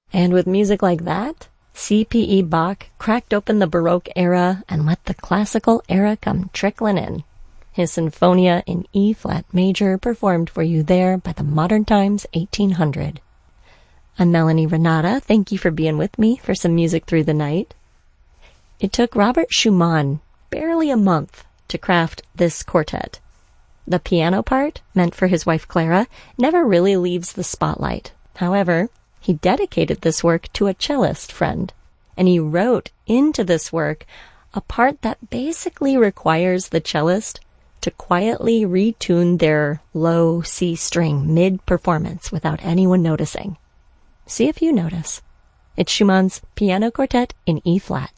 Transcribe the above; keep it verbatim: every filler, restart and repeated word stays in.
And with music like that, C P E Bach cracked open the Baroque era and let the classical era come trickling in. His Sinfonia in E-flat major performed for you there by the Modern Times eighteen hundred. I'm Melanie Renata. Thank you for being with me for some music through the night. It took Robert Schumann barely a month to craft this quartet. The piano part, meant for his wife Clara, never really leaves the spotlight. However, he dedicated this work to a cellist friend, and he wrote into this work a part that basically requires the cellist to quietly retune their low C string mid-performance without anyone noticing. See if you notice. It's Schumann's Piano Quartet in E-flat.